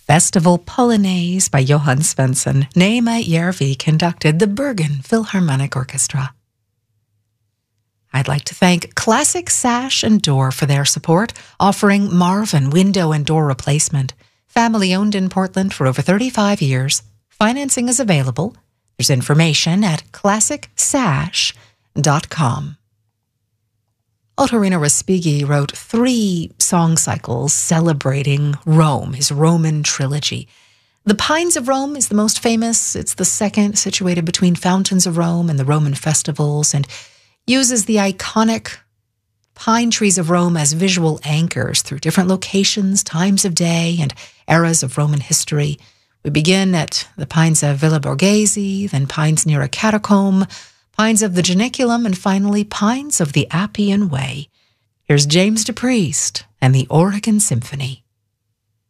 Festival Polonaise by Johann Svensson. Nema Järvi conducted the Bergen Philharmonic Orchestra. I'd like to thank Classic Sash and Door for their support, offering Marvin window and door replacement. Family owned in Portland for over 35 years. Financing is available. There's information at classicsash.com. Ottorino Respighi wrote 3 song cycles celebrating Rome, his Roman trilogy. The Pines of Rome is the most famous. It's the second, situated between Fountains of Rome and the Roman festivals, and uses the iconic pine trees of Rome as visual anchors through different locations, times of day, and eras of Roman history. We begin at the Pines of Villa Borghese, then Pines near a catacomb, Pines of the Janiculum, and finally Pines of the Appian Way. Here's James DePriest and the Oregon Symphony.